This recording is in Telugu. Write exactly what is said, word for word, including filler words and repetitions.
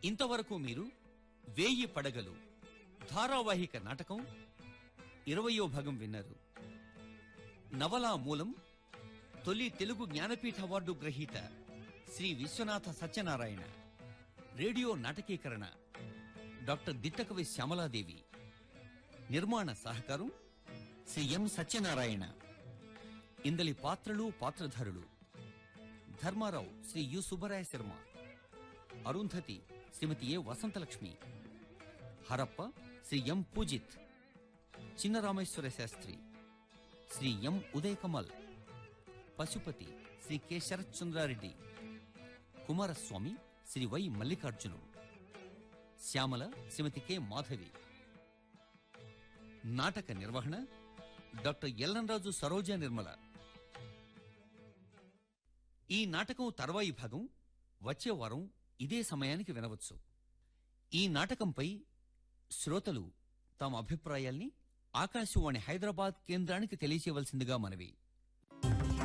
ఇంతవరకు మీరు వేయి పడగలు ధారావాహిక నాటకం ఇరవయో భాగం విన్నారు. నవలా మూలం తొలి తెలుగు జ్ఞానపీఠ అవార్డు గ్రహీత శ్రీ విశ్వనాథ సత్యనారాయణ. Radio నాటకీకరణ doctor Dittakavi Shyamala Devi. నిర్మాణ సహకారం శ్రీ ఎం సత్యనారాయణ. ఇందలి పాత్రలు పాత్రధారులు: Dharmarao Shri you Subbaraya Sharma, Arundhati Shrimati A Vasanthalakshmi, Harappa Shri M Poojith, చిన్నరామేశ్వర Sastry Shri M Uday Kamal, Pashupati Shri K Sharathchandrareddy, Kumaraswamy Shri why Mallikarjun, Shyamala Shrimati K Madhavi. నాటక నిర్వహణ డాక్టర్ ఎల్లంరాజు సరోజా నిర్మల. ఈ నాటకం తర్వాయి భాగం వచ్చే వారం ఇదే సమయానికి వినవచ్చు. ఈ నాటకంపై శ్రోతలు తమ అభిప్రాయాల్ని ఆకాశవాణి హైదరాబాద్ కేంద్రానికి తెలియచేయవలసిందిగా మనవి.